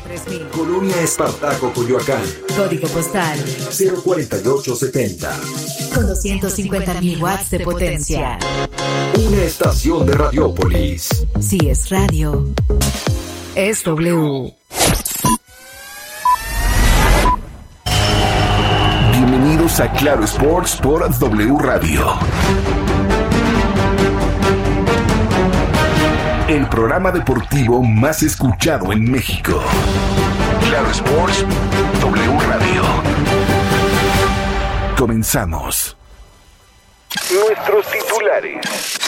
3000. Colonia Espartaco, Coyoacán. Código postal 04870. con 250.000 watts de potencia. Una estación de Radiópolis. Si es radio, es W. Bienvenidos a Claro Sports por W Radio. El programa deportivo más escuchado en México. Claro Sports, W Radio. Comenzamos. Nuestros titulares.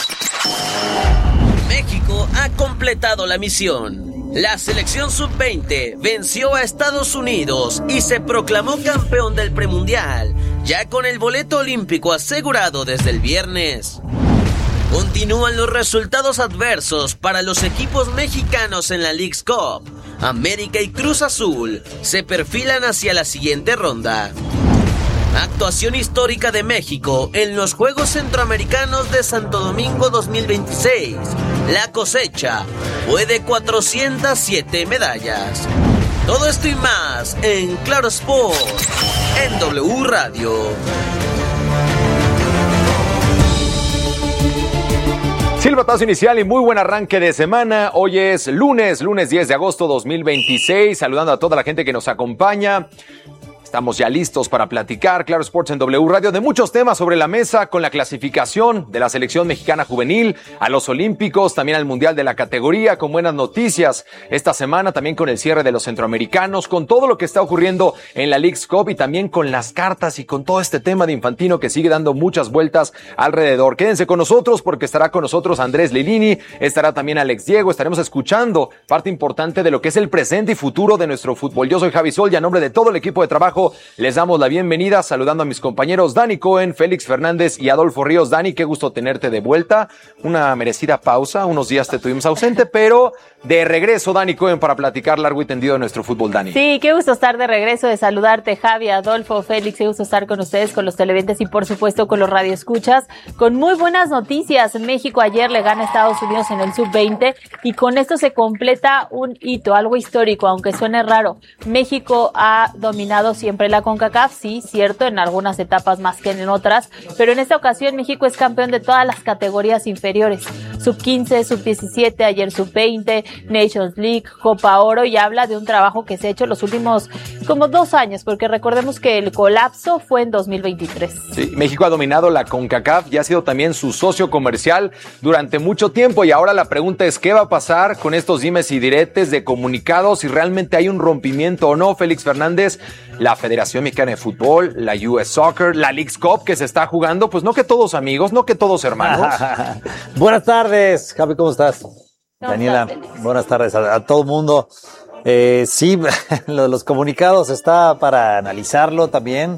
México ha completado la misión. La selección sub-20 venció a Estados Unidos y se proclamó campeón del premundial, ya con el boleto olímpico asegurado desde el viernes. Continúan los resultados adversos para los equipos mexicanos en la Leagues Cup. América y Cruz Azul se perfilan hacia la siguiente ronda. Actuación histórica de México en los Juegos Centroamericanos de Santo Domingo 2026. La cosecha fue de 407 medallas. Todo esto y más en Claro Sport, en W Radio. Silbatazo inicial y muy buen arranque de semana. Hoy es lunes 10 de agosto 2026. Saludando a toda la gente que nos acompaña. Estamos ya listos para platicar, Claro Sports en W Radio, de muchos temas sobre la mesa, con la clasificación de la selección mexicana juvenil a los Olímpicos, también al Mundial de la categoría, con buenas noticias esta semana, también con el cierre de los centroamericanos, con todo lo que está ocurriendo en la Leagues Cup y también con las cartas y con todo este tema de Infantino que sigue dando muchas vueltas alrededor. Quédense con nosotros porque estará con nosotros Andrés Lilini, estará también Alex Diego, estaremos escuchando parte importante de lo que es el presente y futuro de nuestro fútbol. Yo soy Javi Sol y a nombre de todo el equipo de trabajo les damos la bienvenida, saludando a mis compañeros Dani Cohen, Félix Fernández y Adolfo Ríos. Dani, qué gusto tenerte de vuelta. Una merecida pausa, unos días te tuvimos ausente, pero de regreso, Dani Cohen, para platicar largo y tendido de nuestro fútbol, Dani. Sí, qué gusto estar de regreso, de saludarte, Javi, Adolfo, Félix, qué gusto estar con ustedes, con los televidentes y por supuesto con los radioescuchas, con muy buenas noticias. México ayer le gana a Estados Unidos en el sub-20 y con esto se completa un hito, algo histórico, aunque suene raro. México ha dominado siempre la CONCACAF, sí, cierto, en algunas etapas más que en otras, pero en esta ocasión México es campeón de todas las categorías inferiores, sub-15, sub-17, ayer sub-20, Nations League, Copa Oro, y habla de un trabajo que se ha hecho los últimos como 2 años, porque recordemos que el colapso fue en 2023. Sí, México ha dominado la CONCACAF y ha sido también su socio comercial durante mucho tiempo, y ahora la pregunta es ¿qué va a pasar con estos dimes y diretes de comunicados? Si realmente hay un rompimiento o no. Félix Fernández, la Federación Mexicana de Fútbol, la US Soccer, la Leagues Cup que se está jugando, pues no que todos amigos, no que todos hermanos. Buenas tardes, Javi, ¿cómo estás? Daniela, buenas tardes a todo el mundo. Sí, los comunicados está para analizarlo también,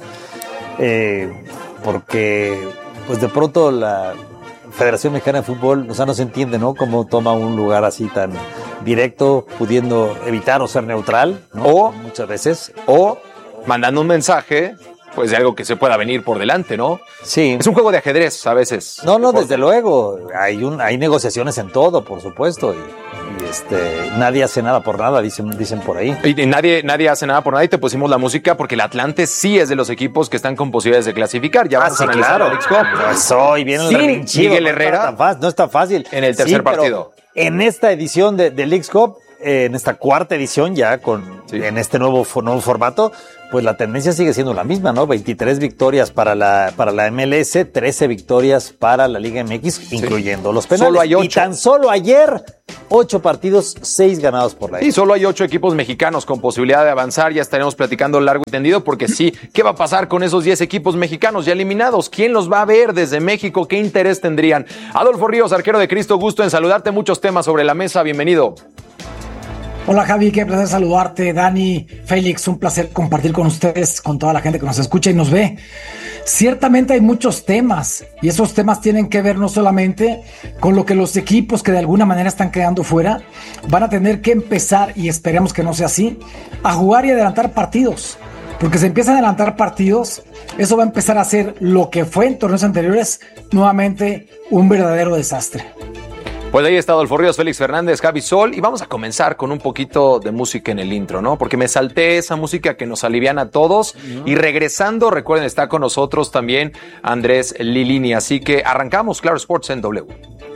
porque pues de pronto la Federación Mexicana de Fútbol, o sea, no se entiende, ¿no? Cómo toma un lugar así tan directo, pudiendo evitar o ser neutral, ¿no? O muchas veces, o mandando un mensaje, pues de algo que se pueda venir por delante, ¿no? Sí. Es un juego de ajedrez a veces. No, desde luego. Hay negociaciones en todo, por supuesto. Y nadie hace nada por nada, dicen por ahí. Y nadie hace nada por nada, y te pusimos la música porque el Atlante sí es de los equipos que están con posibilidades de clasificar. Ya vamos a analizar a Leagues Cup. Soy bien Miguel Herrera. No es tan fácil. En el tercer partido. En esta edición de Leagues Cup, en esta cuarta edición ya en este nuevo formato, pues la tendencia sigue siendo la misma, ¿no? 23 victorias para la MLS, 13 victorias para la Liga MX, incluyendo los penales. Solo hay 8. Y tan solo ayer, 8 partidos, 6 ganados por la Y solo hay 8 equipos mexicanos con posibilidad de avanzar. Ya estaremos platicando largo y tendido porque sí, ¿qué va a pasar con esos 10 equipos mexicanos ya eliminados? ¿Quién los va a ver desde México? ¿Qué interés tendrían? Adolfo Ríos, arquero de Cristo, gusto en saludarte. Muchos temas sobre la mesa. Bienvenido. Hola Javi, qué placer saludarte. Dani, Félix, un placer compartir con ustedes, con toda la gente que nos escucha y nos ve. Ciertamente hay muchos temas y esos temas tienen que ver no solamente con lo que los equipos que de alguna manera están quedando fuera van a tener que empezar, y esperemos que no sea así, a jugar y adelantar partidos. Porque se empiezan a adelantar partidos, eso va a empezar a ser lo que fue en torneos anteriores, nuevamente un verdadero desastre. Pues ahí está Adolfo Ríos, Félix Fernández, Javi Sol, y vamos a comenzar con un poquito de música en el intro, ¿no? Porque me salté esa música que nos aliviana a todos, y regresando, recuerden, está con nosotros también Andrés Lilini, así que arrancamos Claro Sports en W.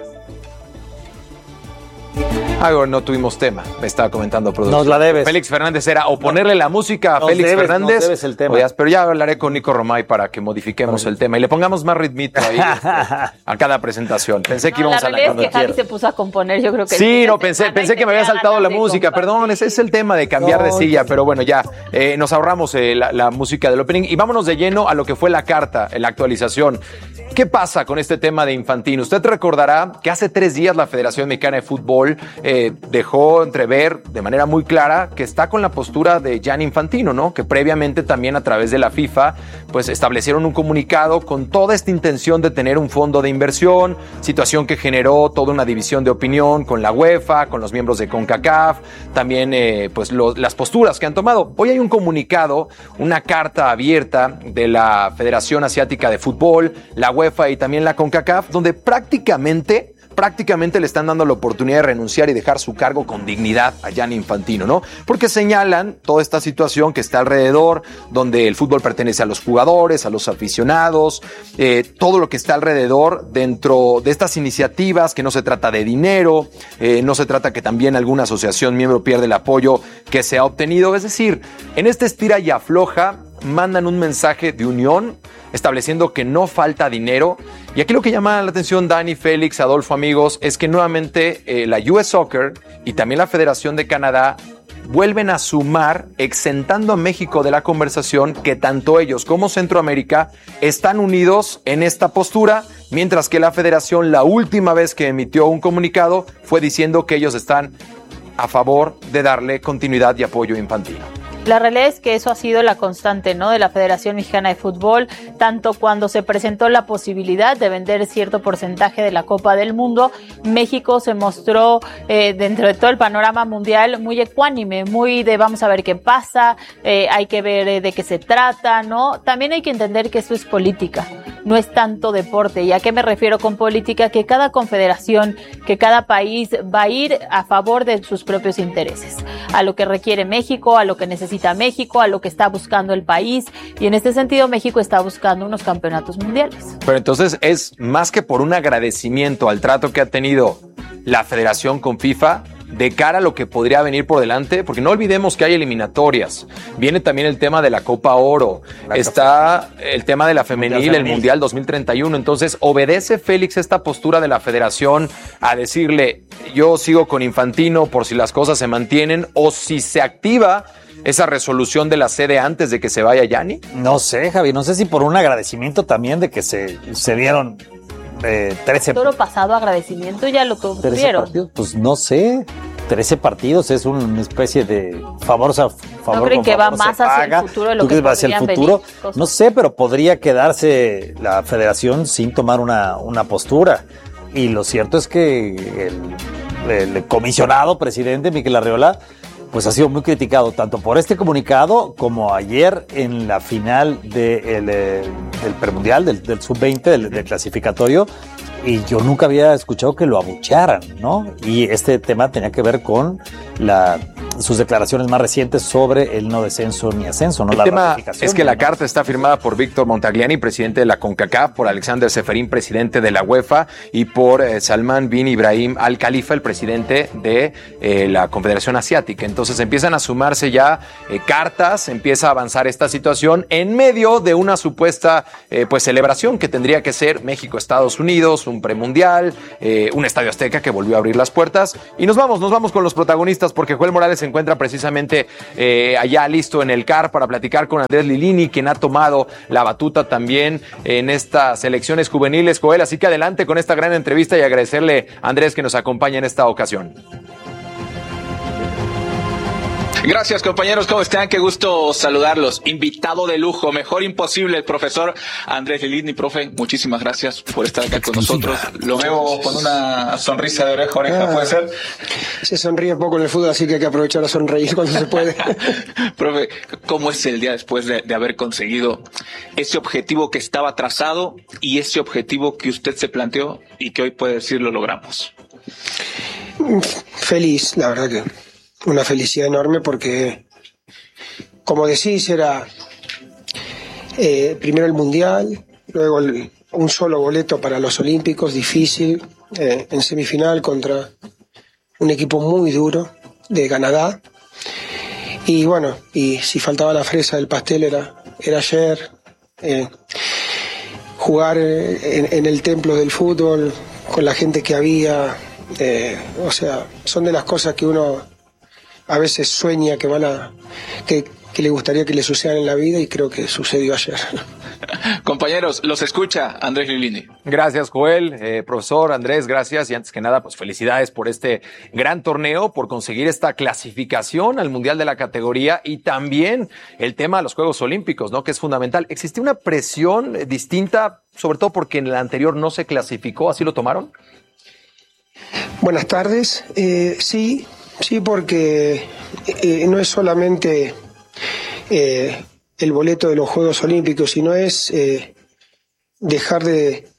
Ahora no tuvimos tema, me estaba comentando productor. Nos la debes. Félix Fernández era o ponerle la música a Félix Fernández. Nos debes el tema. Pero ya hablaré con Nico Romay para que modifiquemos el tema y le pongamos más ritmito ahí a cada presentación. Pensé que íbamos a la realidad es que Javi se puso a componer, yo creo que... Sí, no, pensé que me había saltado la música, perdón, ese es el tema de cambiar de silla, pero bueno, ya nos ahorramos la música del opening y vámonos de lleno a lo que fue la carta, la actualización. ¿Qué pasa con este tema de Infantino? Usted recordará que hace 3 días la Federación Mexicana de Fútbol dejó entrever de manera muy clara que está con la postura de Gianni Infantino, ¿no? Que previamente también a través de la FIFA pues establecieron un comunicado con toda esta intención de tener un fondo de inversión, situación que generó toda una división de opinión con la UEFA, con los miembros de CONCACAF, también las posturas que han tomado. Hoy hay un comunicado, una carta abierta de la Federación Asiática de Fútbol, la UEFA y también la CONCACAF, donde prácticamente le están dando la oportunidad de renunciar y dejar su cargo con dignidad a Gianni Infantino, ¿no? Porque señalan toda esta situación que está alrededor, donde el fútbol pertenece a los jugadores, a los aficionados, todo lo que está alrededor dentro de estas iniciativas, que no se trata de dinero, no se trata que también alguna asociación miembro pierde el apoyo que se ha obtenido. Es decir, en esta estira y afloja, mandan un mensaje de unión, estableciendo que no falta dinero. Y aquí lo que llama la atención, Dani, Félix, Adolfo, amigos, es que nuevamente la US Soccer y también la Federación de Canadá vuelven a sumar, exentando a México de la conversación, que tanto ellos como Centroamérica están unidos en esta postura, mientras que la Federación, la última vez que emitió un comunicado, fue diciendo que ellos están a favor de darle continuidad y apoyo a Infantino. La realidad es que eso ha sido la constante, ¿no?, de la Federación Mexicana de Fútbol, tanto cuando se presentó la posibilidad de vender cierto porcentaje de la Copa del Mundo. México se mostró dentro de todo el panorama mundial muy ecuánime, muy de vamos a ver qué pasa, hay que ver de qué se trata, ¿no? También hay que entender que esto es política, no es tanto deporte. ¿Y a qué me refiero con política? Que cada confederación, que cada país va a ir a favor de sus propios intereses, a lo que requiere México, a lo que necesita México, a lo que está buscando el país, y en este sentido México está buscando unos campeonatos mundiales. Pero entonces es más que por un agradecimiento al trato que ha tenido la Federación con FIFA de cara a lo que podría venir por delante, porque no olvidemos que hay eliminatorias, viene también el tema de la Copa Oro, está el tema de la femenil, el Mundial 2031, entonces obedece Félix esta postura de la Federación a decirle yo sigo con Infantino por si las cosas se mantienen, o si se activa esa resolución de la sede antes de que se vaya Gianni? No sé, Javi, no sé si por un agradecimiento también de que se dieron 13... Todo lo pasado agradecimiento ya lo tuvieron. Pues no sé, 13 partidos es una especie de favor ¿No creen que va más hacia el futuro de lo que va hacia el futuro? No sé, pero podría quedarse la Federación sin tomar una postura. Y lo cierto es que el comisionado presidente Miquel Arriola pues ha sido muy criticado tanto por este comunicado como ayer en la final del premundial, del sub-20, del clasificatorio, y yo nunca había escuchado que lo abuchearan, ¿no? Y este tema tenía que ver con sus declaraciones más recientes sobre el no descenso ni ascenso, ¿no? El tema es que la carta está firmada por Víctor Montagliani, presidente de la CONCACAF, por Alexander Seferín, presidente de la UEFA, y por Salman bin Ibrahim Al Khalifa, el presidente de la Confederación Asiática. Entonces empiezan a sumarse ya cartas, empieza a avanzar esta situación en medio de una supuesta celebración que tendría que ser México-Estados Unidos, un premundial, un Estadio Azteca que volvió a abrir las puertas. Y nos vamos con los protagonistas, porque Joel Morales se encuentra precisamente allá listo en el CAR para platicar con Andrés Lilini, quien ha tomado la batuta también en estas selecciones juveniles, Joel. Así que adelante con esta gran entrevista y agradecerle a Andrés que nos acompaña en esta ocasión. Gracias, compañeros, ¿cómo están? Qué gusto saludarlos. Invitado de lujo, mejor imposible, el profesor Andrés Lilini. Profe, muchísimas gracias por estar acá con nosotros. Lo veo con una sonrisa de oreja a oreja, ¿puede ser? Se sonríe poco en el fútbol, así que hay que aprovechar a sonreír cuando se puede. Profe, ¿cómo es el día después de haber conseguido ese objetivo que estaba trazado y ese objetivo que usted se planteó y que hoy puede decir lo logramos? Feliz, la verdad que una felicidad enorme porque, como decís, era primero el Mundial, luego un solo boleto para los Olímpicos, difícil, en semifinal contra un equipo muy duro de Canadá. Y bueno, y si faltaba la fresa del pastel era ayer, jugar en el templo del fútbol con la gente que había, o sea, son de las cosas que uno a veces sueña que le gustaría que le sucedan en la vida, y creo que sucedió ayer. Compañeros, los escucha Andrés Lilini. Gracias, Joel. Profesor Andrés, gracias. Y antes que nada, pues felicidades por este gran torneo, por conseguir esta clasificación al Mundial de la categoría y también el tema de los Juegos Olímpicos, ¿no? Que es fundamental. ¿Existió una presión distinta, sobre todo porque en el anterior no se clasificó? ¿Así lo tomaron? Buenas tardes. Sí, porque no es solamente el boleto de los Juegos Olímpicos, sino es dejar de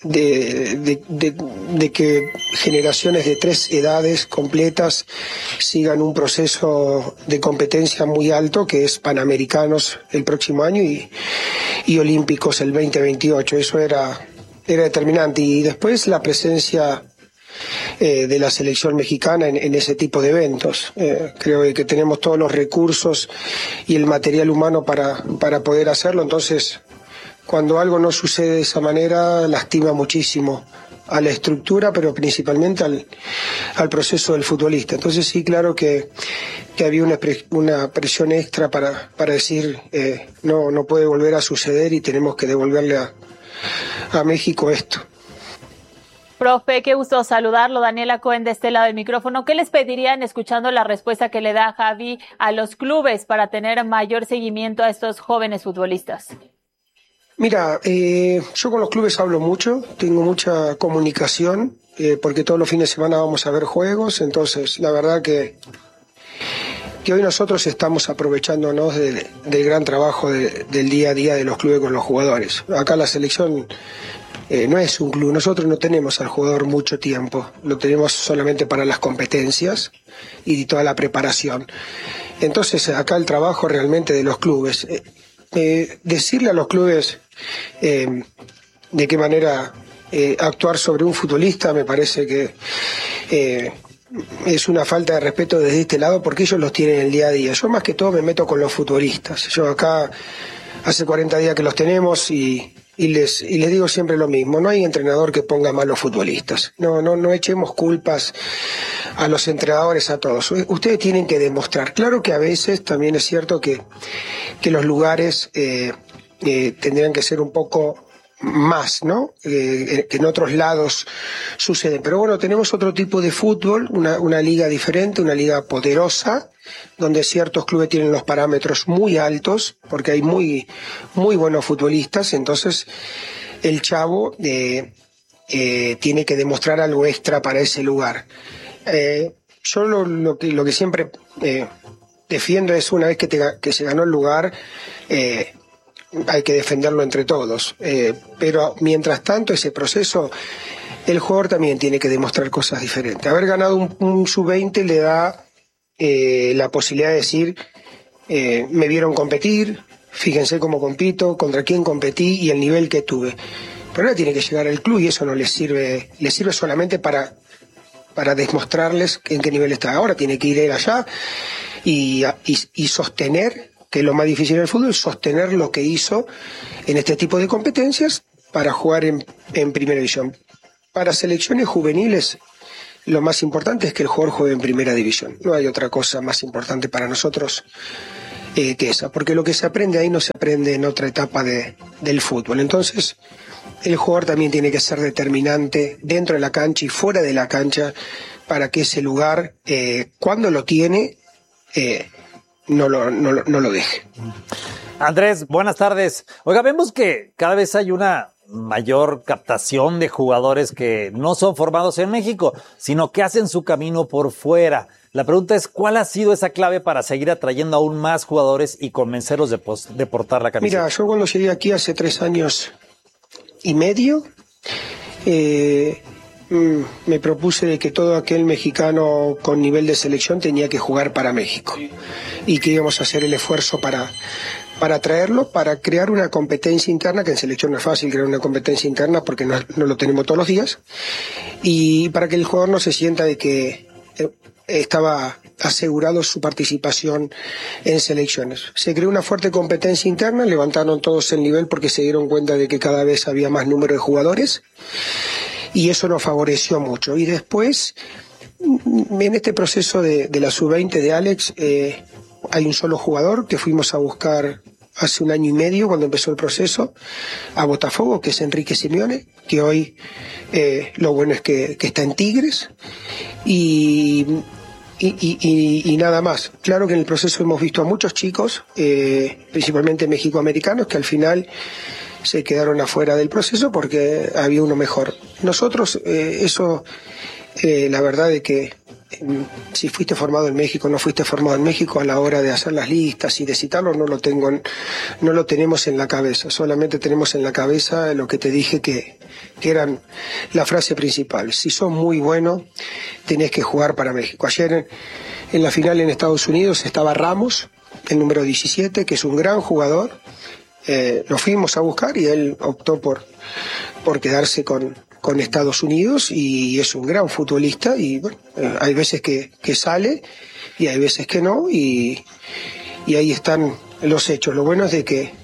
que generaciones de 3 edades completas sigan un proceso de competencia muy alto, que es Panamericanos el próximo año y Olímpicos el 2028. Eso era determinante. Y después la presencia de la selección mexicana en ese tipo de eventos. Creo que tenemos todos los recursos y el material humano para poder hacerlo. Entonces, cuando algo no sucede de esa manera, lastima muchísimo a la estructura, pero principalmente al proceso del futbolista. Entonces sí, claro que había una presión extra para decir no puede volver a suceder y tenemos que devolverle a México esto. Profe, qué gusto saludarlo. Daniela Cohen de este lado del micrófono. ¿Qué les pedirían, escuchando la respuesta que le da Javi, a los clubes para tener mayor seguimiento a estos jóvenes futbolistas? Mira, yo con los clubes hablo mucho, tengo mucha comunicación, porque todos los fines de semana vamos a ver juegos. Entonces la verdad que hoy nosotros estamos aprovechándonos del gran trabajo del día a día de los clubes con los jugadores. Acá la selección no es un club, nosotros no tenemos al jugador mucho tiempo, lo tenemos solamente para las competencias y toda la preparación. Entonces acá el trabajo realmente de los clubes, decirle a los clubes de qué manera actuar sobre un futbolista, me parece que es una falta de respeto desde este lado, porque ellos los tienen el día a día. Yo más que todo me meto con los futbolistas. Yo acá hace 40 días que los tenemos y les digo siempre lo mismo: no hay entrenador que ponga mal los futbolistas. No echemos culpas a los entrenadores, a todos. Ustedes tienen que demostrar. Claro que a veces también es cierto que los lugares tendrían que ser un poco más, ¿no? Que en otros lados sucede. Pero bueno, tenemos otro tipo de fútbol, una liga diferente, una liga poderosa, donde ciertos clubes tienen los parámetros muy altos, porque hay muy, muy buenos futbolistas. Entonces el chavo tiene que demostrar algo extra para ese lugar. Yo lo que siempre defiendo es, una vez que se ganó el lugar, hay que defenderlo entre todos, pero mientras tanto ese proceso, el jugador también tiene que demostrar cosas diferentes. Haber ganado un sub-20 le da la posibilidad de decir, me vieron competir, fíjense cómo compito, contra quién competí y el nivel que tuve. Pero ahora tiene que llegar al club y eso no les sirve solamente para demostrarles en qué nivel está. Ahora tiene que ir él allá y sostener, que lo más difícil del fútbol es sostener lo que hizo en este tipo de competencias para jugar en primera división. Para selecciones juveniles, lo más importante es que el jugador juegue en primera división. No hay otra cosa más importante para nosotros que esa, porque lo que se aprende ahí no se aprende en otra etapa del fútbol. Entonces, el jugador también tiene que ser determinante dentro de la cancha y fuera de la cancha para que ese lugar, cuando lo tiene, no lo deje. Andrés, buenas tardes. Oiga, vemos que cada vez hay una mayor captación de jugadores que no son formados en México, sino que hacen su camino por fuera. La pregunta es, ¿cuál ha sido esa clave para seguir atrayendo aún más jugadores y convencerlos de portar la camiseta? Mira, yo cuando llegué aquí hace 3 años y medio, me propuse de que todo aquel mexicano con nivel de selección tenía que jugar para México y que íbamos a hacer el esfuerzo para traerlo, para crear una competencia interna, que en selección no es fácil crear una competencia interna porque no lo tenemos todos los días, y para que el jugador no se sienta de que estaba asegurado su participación en selecciones. Se creó una fuerte competencia interna, levantaron todos el nivel porque se dieron cuenta de que cada vez había más número de jugadores y eso nos favoreció mucho. Y después, en este proceso de la sub-20 de Alex, hay un solo jugador que fuimos a buscar hace 1 año y medio cuando empezó el proceso a Botafogo, que es Enrique Simeone, que hoy lo bueno es que está en Tigres y nada más. Claro que en el proceso hemos visto a muchos chicos, principalmente mexicoamericanos, que al final se quedaron afuera del proceso porque había uno mejor. Nosotros, la verdad es que si fuiste formado en México o no fuiste formado en México, a la hora de hacer las listas y de citarlos no lo tenemos en la cabeza. Solamente tenemos en la cabeza lo que te dije que eran la frase principal. Si sos muy bueno, tenés que jugar para México. Ayer en la final en Estados Unidos estaba Ramos, el número 17, que es un gran jugador. Lo fuimos a buscar y él optó por quedarse con Estados Unidos y es un gran futbolista y bueno, hay veces que sale y hay veces que no y ahí están los hechos. Lo bueno es de que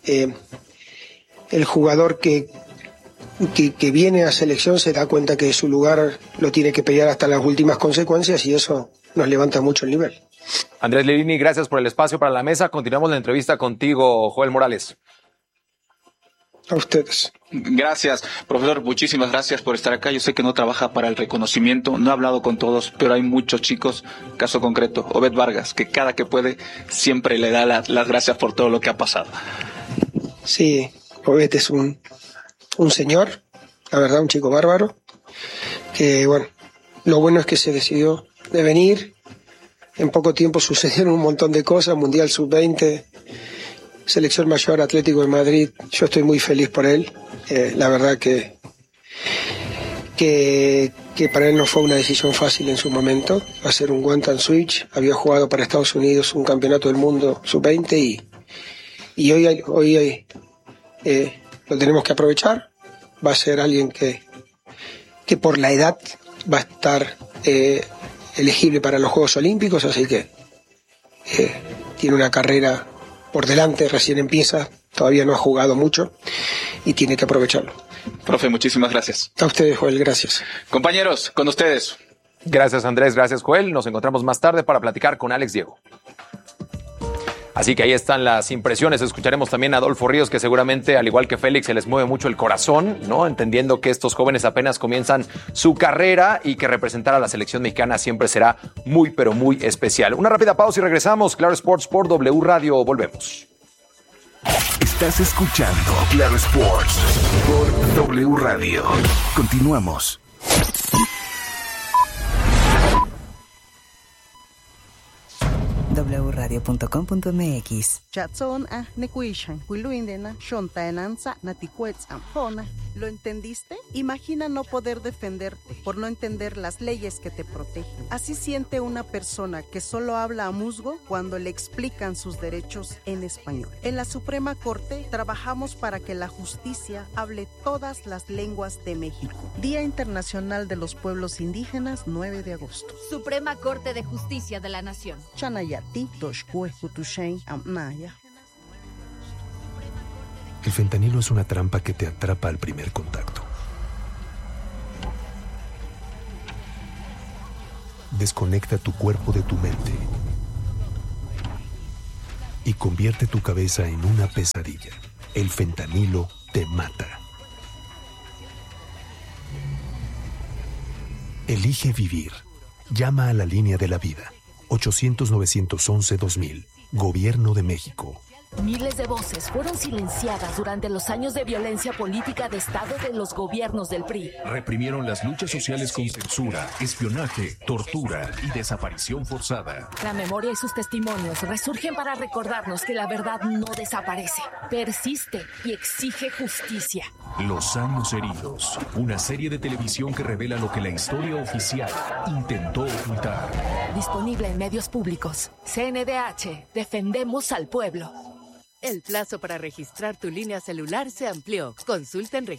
el jugador que viene a selección se da cuenta que su lugar lo tiene que pelear hasta las últimas consecuencias y eso nos levanta mucho el nivel. Andrés Lilini, gracias por el espacio para la mesa. Continuamos la entrevista contigo, Joel Morales. A ustedes. Gracias, profesor, muchísimas gracias por estar acá. Yo sé que no trabaja para el reconocimiento, no he hablado con todos, pero hay muchos chicos, caso concreto, Obed Vargas, que cada que puede siempre le da las gracias por todo lo que ha pasado. Sí, Obed es un señor, la verdad, un chico bárbaro, que bueno, lo bueno es que se decidió de venir. En poco tiempo sucedieron un montón de cosas, Mundial Sub-20, Selección Mayor, Atlético de Madrid. Yo estoy muy feliz por él. La verdad que para él no fue una decisión fácil en su momento hacer un one and switch. Había jugado para Estados Unidos un campeonato del mundo Sub-20 y hoy lo tenemos que aprovechar. Va a ser alguien que por la edad va a estar elegible para los Juegos Olímpicos, así que tiene una carrera por delante, recién empieza, todavía no ha jugado mucho y tiene que aprovecharlo. Profe, muchísimas gracias. A ustedes, Joel, gracias. Compañeros, con ustedes. Gracias, Andrés, gracias, Joel. Nos encontramos más tarde para platicar con Alex Diego. Así que ahí están las impresiones. Escucharemos también a Adolfo Ríos, que seguramente, al igual que Félix, se les mueve mucho el corazón, ¿no? Entendiendo que estos jóvenes apenas comienzan su carrera y que representar a la selección mexicana siempre será muy, pero muy especial. Una rápida pausa y regresamos. Claro Sports por W Radio. Volvemos. Estás escuchando Claro Sports por W Radio. Continuamos. wradio.com.mx Chatson a nekuishan, huiluindena, shontaenanza, naticuetz ampona. ¿Lo entendiste? Imagina no poder defenderte por no entender las leyes que te protegen. Así siente una persona que solo habla a musgo cuando le explican sus derechos en español. En la Suprema Corte trabajamos para que la justicia hable todas las lenguas de México. Día Internacional de los Pueblos Indígenas, 9 de agosto. Suprema Corte de Justicia de la Nación. Chanayati, Toshkue, Hutushen, Amnaya. El fentanilo es una trampa que te atrapa al primer contacto. Desconecta tu cuerpo de tu mente y convierte tu cabeza en una pesadilla. El fentanilo te mata. Elige vivir. Llama a la línea de la vida. 800-911-2000. Gobierno de México. Miles de voces fueron silenciadas durante los años de violencia política de Estado de los gobiernos del PRI. Reprimieron las luchas sociales con censura, espionaje, tortura y desaparición forzada. La memoria y sus testimonios resurgen para recordarnos que la verdad no desaparece, persiste y exige justicia. Los años heridos, una serie de televisión que revela lo que la historia oficial intentó ocultar. Disponible en medios públicos. CNDH, defendemos al pueblo. El plazo para registrar tu línea celular se amplió. Consulta en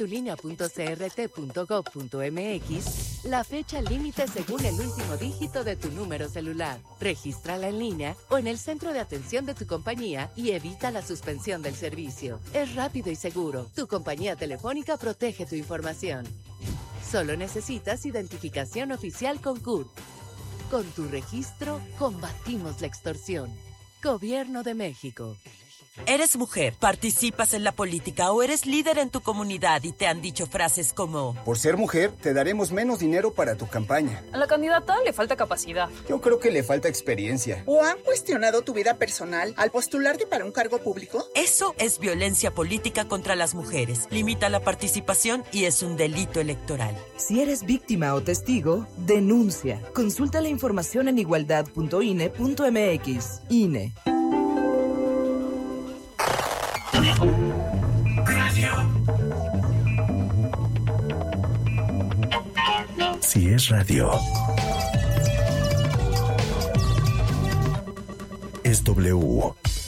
registratulinea.crt.gov.mx la fecha límite según el último dígito de tu número celular. Regístrala en línea o en el centro de atención de tu compañía y evita la suspensión del servicio. Es rápido y seguro. Tu compañía telefónica protege tu información. Solo necesitas identificación oficial con CURP. Con tu registro, combatimos la extorsión. Gobierno de México. ¿Eres mujer, participas en la política o eres líder en tu comunidad y te han dicho frases como: por ser mujer, te daremos menos dinero para tu campaña? A la candidata le falta capacidad. Yo creo que le falta experiencia. ¿O han cuestionado tu vida personal al postularte para un cargo público? Eso es violencia política contra las mujeres. Limita la participación y es un delito electoral. Si eres víctima o testigo, denuncia. Consulta la información en igualdad.ine.mx. INE. Si es radio, es W.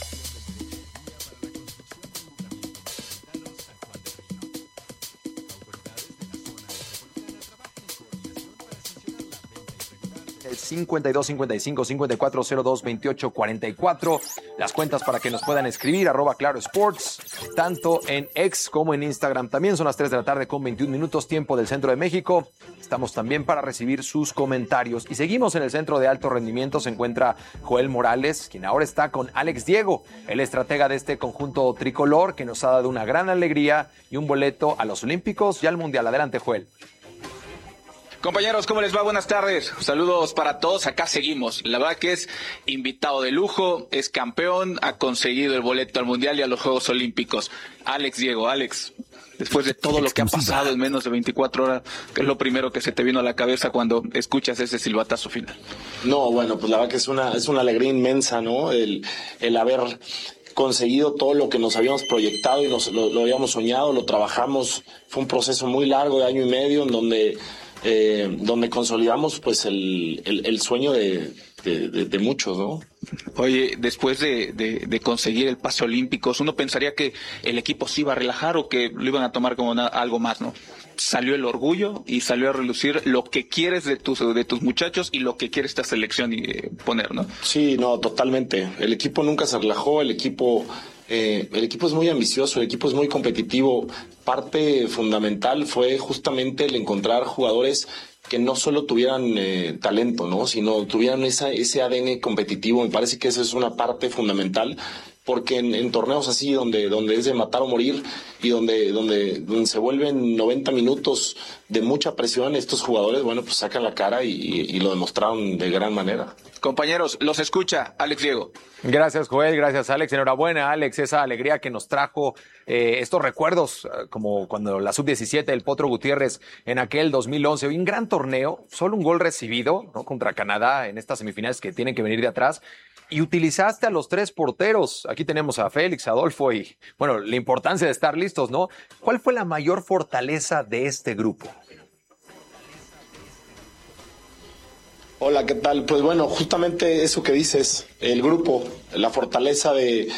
El 52 55 54 02 28 44. Las cuentas para que nos puedan escribir, @ClaroSports, tanto en X como en Instagram. También son las 3 de la tarde con 21 minutos, tiempo del centro de México. Estamos también para recibir sus comentarios. Y seguimos en el centro de alto rendimiento. Se encuentra Joel Morales, quien ahora está con Alex Diego, el estratega de este conjunto tricolor, que nos ha dado una gran alegría y un boleto a los Olímpicos y al Mundial. Adelante, Joel. Compañeros, ¿cómo les va? Buenas tardes. Saludos para todos. Acá seguimos. La verdad que es invitado de lujo, es campeón, ha conseguido el boleto al Mundial y a los Juegos Olímpicos. Alex Diego, Alex, después de todo lo que ha pasado en menos de 24 horas, ¿qué es lo primero que se te vino a la cabeza cuando escuchas ese silbatazo final? No, bueno, pues la verdad que es una alegría inmensa, ¿no? El haber conseguido todo lo que nos habíamos proyectado y lo habíamos soñado, lo trabajamos. Fue un proceso muy largo de año y medio en donde consolidamos pues el sueño de muchos, ¿no? Oye, después de conseguir el pase a Olímpicos, uno pensaría que el equipo se iba a relajar o que lo iban a tomar como algo más, ¿no? Salió el orgullo y salió a relucir lo que quieres de tus muchachos y lo que quiere esta selección poner, ¿no? Sí, no, totalmente. El equipo nunca se relajó, el equipo es muy ambicioso, el equipo es muy competitivo. Parte fundamental fue justamente el encontrar jugadores que no solo tuvieran talento, ¿no? Sino tuvieran ese ADN competitivo. Me parece que esa es una parte fundamental, porque en torneos así donde es de matar o morir y donde se vuelven 90 minutos de mucha presión, estos jugadores, bueno, pues sacan la cara y lo demostraron de gran manera. Compañeros, los escucha Alex Diego. Gracias, Joel, gracias, Alex. Enhorabuena, Alex, esa alegría que nos trajo estos recuerdos, como cuando la Sub-17, el Potro Gutiérrez en aquel 2011, un gran torneo, solo un gol recibido, ¿no?, contra Canadá en estas semifinales que tienen que venir de atrás. Y utilizaste a los 3 porteros. Aquí tenemos a Félix, Adolfo y, bueno, la importancia de estar listos, ¿no? ¿Cuál fue la mayor fortaleza de este grupo? Hola, ¿qué tal? Pues bueno, justamente eso que dices, el grupo, la fortaleza de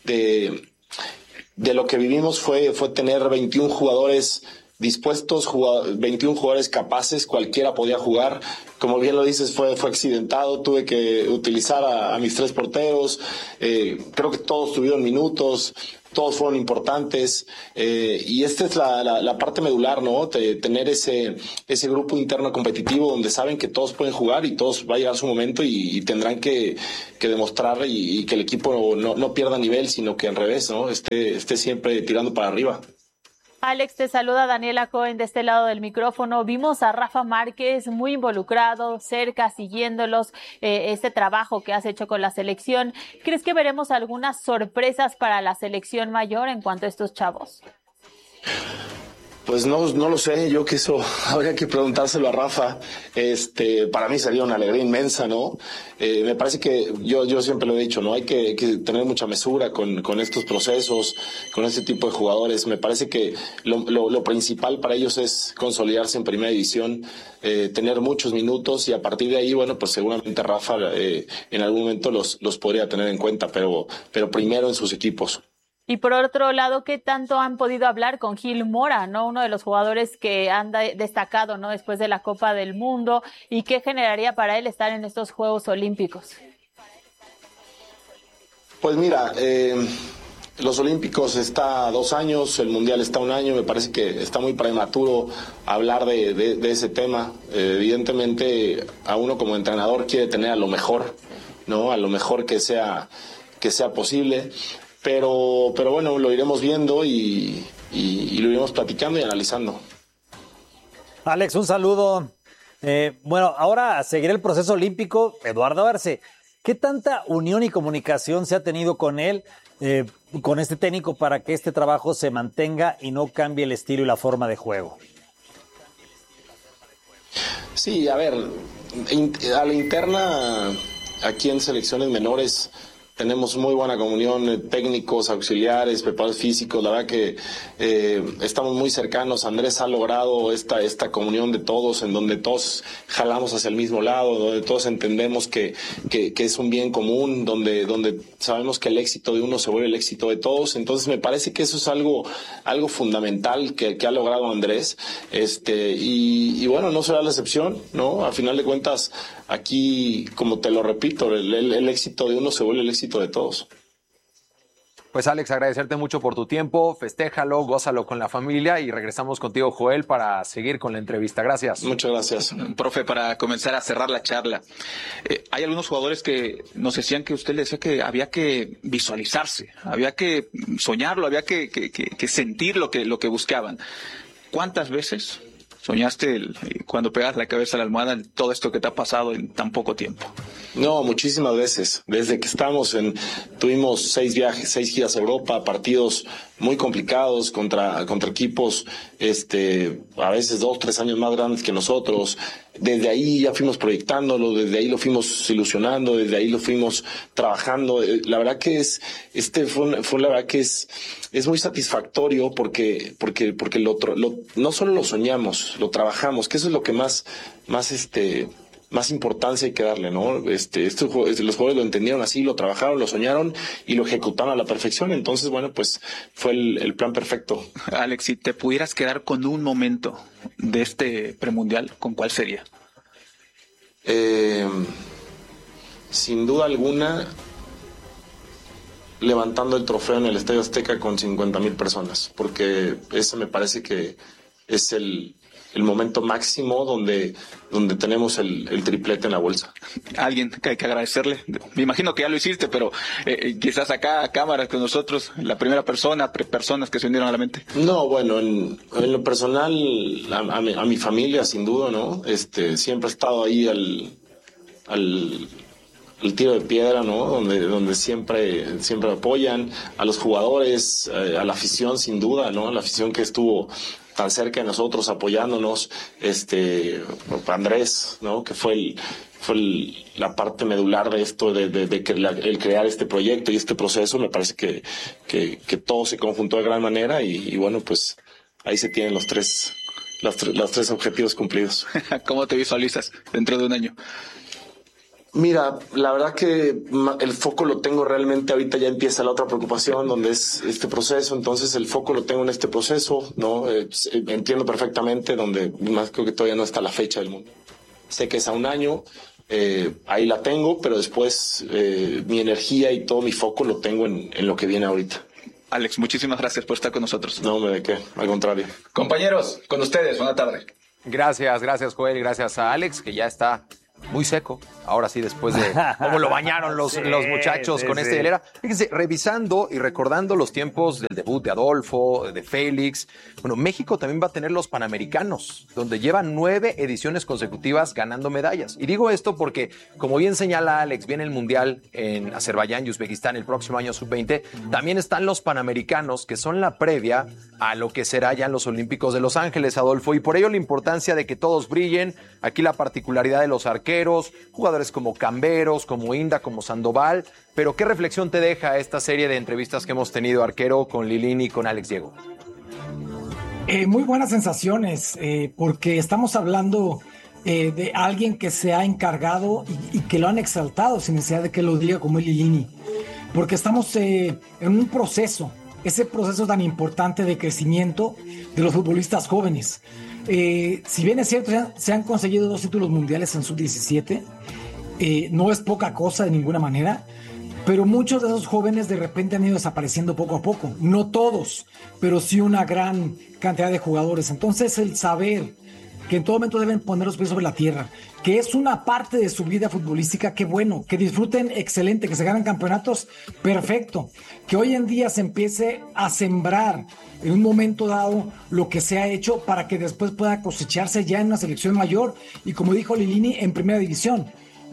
lo que vivimos fue tener 21 jugadores dispuestos, 21 jugadores capaces, cualquiera podía jugar. Como bien lo dices, fue accidentado, tuve que utilizar a mis 3 porteros, creo que todos tuvieron minutos, todos fueron importantes, y esta es la parte medular, ¿no? Tener ese grupo interno competitivo donde saben que todos pueden jugar y todos va a llegar su momento y tendrán que demostrar y que el equipo no pierda nivel, sino que al revés, ¿no? Esté siempre tirando para arriba. Alex, te saluda Daniela Cohen de este lado del micrófono. Vimos a Rafa Márquez muy involucrado, cerca, siguiéndolos, este trabajo que has hecho con la selección. ¿Crees que veremos algunas sorpresas para la selección mayor en cuanto a estos chavos? Pues no lo sé, yo que eso habría que preguntárselo a Rafa. Para mí sería una alegría inmensa, ¿no? Me parece que yo siempre lo he dicho, ¿no? Hay que tener mucha mesura con estos procesos, con este tipo de jugadores. Me parece que lo principal para ellos es consolidarse en primera división, tener muchos minutos y a partir de ahí, bueno, pues seguramente Rafa en algún momento los podría tener en cuenta, pero primero en sus equipos. Y por otro lado, ¿qué tanto han podido hablar con Gil Mora, ¿no? Uno de los jugadores que han destacado, ¿no? Después de la Copa del Mundo, y qué generaría para él estar en estos Juegos Olímpicos. Pues mira, los Olímpicos está 2 años, el Mundial está 1 año, me parece que está muy prematuro hablar de ese tema. Evidentemente, a uno como entrenador quiere tener a lo mejor, ¿no? A lo mejor que sea posible. Pero bueno, lo iremos viendo y lo iremos platicando y analizando. Alex, un saludo. Bueno, ahora a seguir el proceso olímpico, Eduardo Arce. ¿Qué tanta unión y comunicación se ha tenido con él, con este técnico, para que este trabajo se mantenga y no cambie el estilo y la forma de juego? Sí, a ver, a la interna, aquí en selecciones menores, tenemos muy buena comunión, técnicos, auxiliares, preparadores físicos. La verdad que estamos muy cercanos. Andrés ha logrado esta comunión de todos, en donde todos jalamos hacia el mismo lado, donde todos entendemos que es un bien común, donde sabemos que el éxito de uno se vuelve el éxito de todos. Entonces me parece que eso es algo fundamental que ha logrado Andrés. Y bueno, no será la excepción, ¿no? A final de cuentas, aquí, como te lo repito, el éxito de uno se vuelve el éxito de todos. Pues Alex, agradecerte mucho por tu tiempo, festéjalo, gózalo con la familia y regresamos contigo, Joel, para seguir con la entrevista. Gracias. Muchas gracias. Profe, para comenzar a cerrar la charla, hay algunos jugadores que nos decían que usted le decía que había que visualizarse, había que soñarlo, había que sentir lo que buscaban. ¿Cuántas veces soñaste cuando pegas la cabeza a la almohada todo esto que te ha pasado en tan poco tiempo? No, muchísimas veces. Desde que tuvimos 6 viajes, 6 giras a Europa, partidos muy complicados contra equipos, a veces 2, 3 años más grandes que nosotros. Desde ahí ya fuimos proyectándolo, desde ahí lo fuimos ilusionando, desde ahí lo fuimos trabajando. La verdad que la verdad que es muy satisfactorio porque no solo lo soñamos, lo trabajamos, que eso es lo que más importancia hay que darle, ¿no? Los jugadores lo entendieron así, lo trabajaron, lo soñaron y lo ejecutaron a la perfección. Entonces, bueno, pues fue el plan perfecto. Alex, si te pudieras quedar con un momento de este premundial, ¿con cuál sería? Sin duda alguna, levantando el trofeo en el Estadio Azteca con 50,000 personas, porque ese me parece que es el momento máximo donde tenemos el triplete en la bolsa. Alguien que hay que agradecerle, me imagino que ya lo hiciste, pero quizás acá a cámara con nosotros, la primera personas que se unieron a la mente. No, bueno, en lo personal, a mi familia, sin duda, ¿no? Siempre he estado ahí al tiro de piedra, ¿no? Donde siempre apoyan a los jugadores, a la afición, sin duda, ¿no? A la afición que estuvo tan cerca de nosotros, apoyándonos, Andrés, ¿no? Que fue la parte medular de esto, el crear este proyecto y este proceso. Me parece que todo se conjuntó de gran manera y bueno, pues ahí se tienen los tres objetivos cumplidos. ¿Cómo te visualizas dentro de un año? Mira, la verdad que el foco lo tengo realmente, ahorita ya empieza la otra preocupación, donde es este proceso, entonces el foco lo tengo en este proceso, ¿no? Entiendo perfectamente, donde más creo que todavía no está la fecha del mundo. Sé que es a un año, ahí la tengo, pero después mi energía y todo mi foco lo tengo en lo que viene ahorita. Alex, muchísimas gracias por estar con nosotros. No, ¿de qué? Al contrario. Compañeros, con ustedes, buena tarde. Gracias Joel, gracias a Alex, que ya está muy seco. Ahora sí, después de cómo lo bañaron los muchachos con esta hilera. Fíjense, revisando y recordando los tiempos del debut de Adolfo, de Félix. Bueno, México también va a tener los Panamericanos, donde llevan 9 ediciones consecutivas ganando medallas. Y digo esto porque, como bien señala Alex, viene el Mundial en Azerbaiyán y Uzbekistán el próximo año sub-20. También están los Panamericanos, que son la previa a lo que será ya en los Olímpicos de Los Ángeles, Adolfo. Y por ello la importancia de que todos brillen. Aquí la particularidad de los arqueros, jugadores como Camberos, como Inda, como Sandoval. Pero ¿qué reflexión te deja esta serie de entrevistas que hemos tenido, arquero, con Lilini y con Alex Diego? Muy buenas sensaciones, porque estamos hablando de alguien que se ha encargado y que lo han exaltado sin necesidad de que lo diga, como es Lilini. Porque estamos en un proceso, ese proceso tan importante de crecimiento de los futbolistas jóvenes. Si bien es cierto, se han conseguido 2 títulos mundiales en sub-17, no es poca cosa de ninguna manera, pero muchos de esos jóvenes de repente han ido desapareciendo poco a poco. No todos, pero sí una gran cantidad de jugadores. Entonces el saber que en todo momento deben poner los pies sobre la tierra, que es una parte de su vida futbolística, qué bueno, que disfruten, excelente, que se ganen campeonatos, perfecto, que hoy en día se empiece a sembrar en un momento dado lo que se ha hecho para que después pueda cosecharse ya en una selección mayor y, como dijo Lilini, en primera división.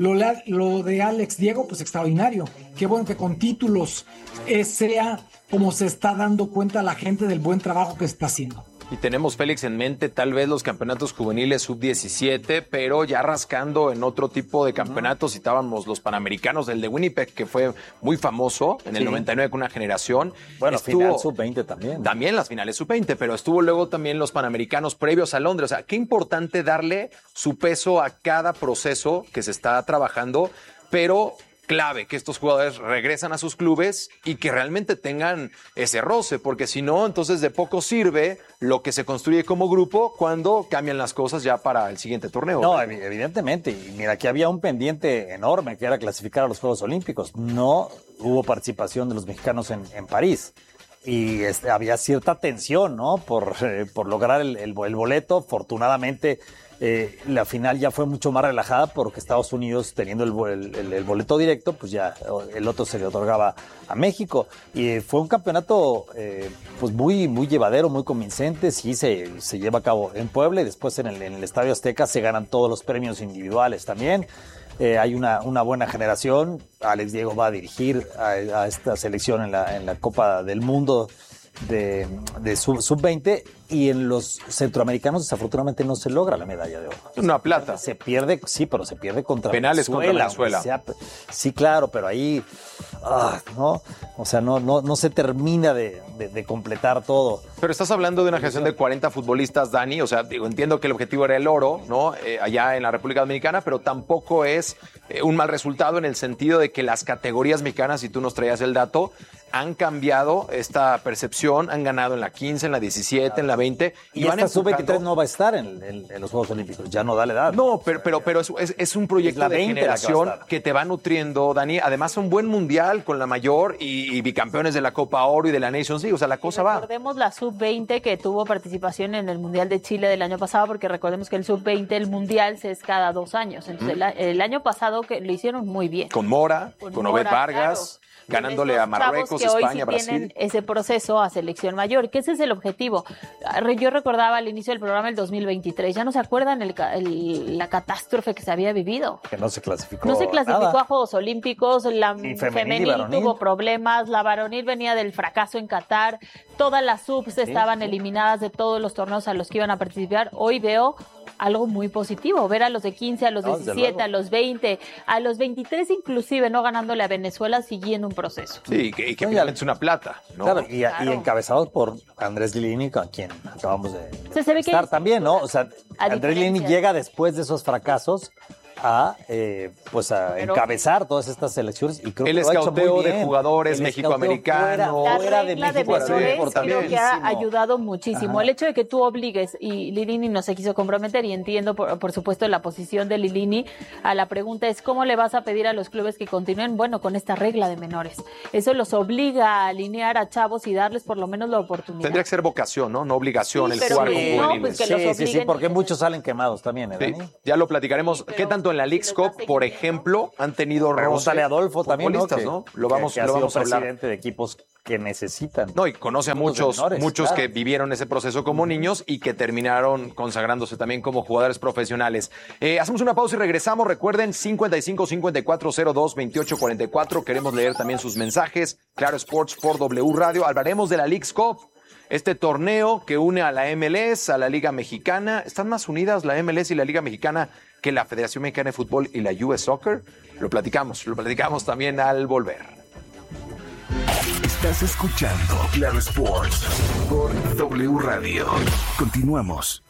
Lo de Alex Diego, pues extraordinario, qué bueno que con títulos sea como se está dando cuenta la gente del buen trabajo que se está haciendo. Y tenemos, Félix, en mente tal vez los campeonatos juveniles sub-17, pero ya rascando en otro tipo de campeonatos. Citábamos los Panamericanos, el de Winnipeg, que fue muy famoso en el 99 con una generación. Bueno, final sub-20 también. También las finales sub-20, pero estuvo luego también los Panamericanos previos a Londres. O sea, qué importante darle su peso a cada proceso que se está trabajando, pero clave que estos jugadores regresan a sus clubes y que realmente tengan ese roce, porque si no, entonces de poco sirve lo que se construye como grupo cuando cambian las cosas ya para el siguiente torneo. No, evidentemente. Y mira, aquí había un pendiente enorme que era clasificar a los Juegos Olímpicos. No hubo participación de los mexicanos en París. Y había cierta tensión, ¿no? Por lograr el boleto. Afortunadamente, la final ya fue mucho más relajada porque Estados Unidos, teniendo el boleto directo, pues ya el otro se le otorgaba a México. Y fue un campeonato pues muy, muy llevadero, muy convincente. Sí, se lleva a cabo en Puebla y después en el Estadio Azteca se ganan todos los premios individuales también. Hay una buena generación. Alex Diego va a dirigir a esta selección en la Copa del Mundo de sub-20, y en los centroamericanos desafortunadamente no se logra la medalla de oro. Una plata. Se pierde, sí, pero se pierde contra penales Venezuela. Contra Venezuela. Sí, claro, pero ahí no, o sea, no se termina de completar todo. Pero estás hablando de una generación de 40 futbolistas, Dani, o sea, digo, entiendo que el objetivo era el oro, ¿no? Allá en la República Dominicana, pero tampoco es un mal resultado en el sentido de que las categorías mexicanas, si tú nos traías el dato, han cambiado esta percepción, han ganado en la 15, en la 17, en la 20. Y esta sub-23 no va a estar en los Juegos Olímpicos, ya no da la edad. No, pero es un proyecto de generación que te va nutriendo, Dani. Además, un buen mundial con la mayor y bicampeones de la Copa Oro y de la Nations League, o sea, la cosa va. Recordemos la sub-20 que tuvo participación en el Mundial de Chile del año pasado, porque recordemos que el sub-20, el mundial, se es cada 2 años. Entonces, el año pasado que lo hicieron muy bien. Con Mora, con Obed Vargas. Claro. Ganándole a Marruecos, España, Brasil. Tienen ese proceso a selección mayor, que ese es el objetivo. Yo recordaba al inicio del programa el 2023, ya no se acuerdan la catástrofe que se había vivido. Que no se clasificó. No se clasificó nada a Juegos Olímpicos, la femenil varonil tuvo problemas, la varonil venía del fracaso en Qatar, todas las subs estaban eliminadas de todos los torneos a los que iban a participar. Hoy veo algo muy positivo, ver a los de 15, a los 17, a los 20, a los 23 inclusive, no ganándole a Venezuela, siguiendo un proceso. Sí, y que finalmente es una plata, ¿no? Claro, y encabezados por Andrés Lilini, con quien acabamos de estar también, ¿no? O sea, Andrés Lilini llega después de esos fracasos a encabezar todas estas selecciones, y creo que el escauteo de jugadores mexicoamericanos, fuera de México, creo que ha ayudado muchísimo. El hecho de que tú obligues, y Lilini no se quiso comprometer, y entiendo por supuesto la posición de Lilini, a la pregunta es ¿cómo le vas a pedir a los clubes que continúen? Bueno, con esta regla de menores. Eso los obliga a alinear a chavos y darles por lo menos la oportunidad. Tendría que ser vocación, ¿no? No obligación, sí, el jugar con no, pues que los obliguen. Sí, porque muchos salen quemados también, Dani. Ya lo platicaremos. ¿Qué tanto tanto en la Leagues Cup, por ejemplo, han tenido Pregúntale a Adolfo también, ¿no? ¿no? Lo vamos que a sido hablar. presidente de equipos que necesitan. No, y conoce a muchos claro, que vivieron ese proceso como niños y que terminaron consagrándose también como jugadores profesionales. Hacemos una pausa y regresamos. Recuerden, 55-5402-2844. Queremos leer también sus mensajes. Claro Sports por W Radio. Hablaremos de la Leagues Cup, este torneo que une a la MLS, a la Liga Mexicana. ¿Están más unidas la MLS y la Liga Mexicana que la Federación Mexicana de Fútbol y la US Soccer? Lo platicamos también al volver. Estás escuchando Claro Sports por W Radio. Continuamos.